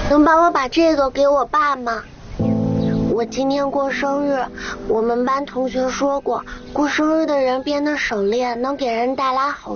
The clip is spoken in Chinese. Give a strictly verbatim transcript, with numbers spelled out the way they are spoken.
能帮我把这个给我爸吗？我今天过生日，我们班同学说过，过生日的人编的手链能给人带来好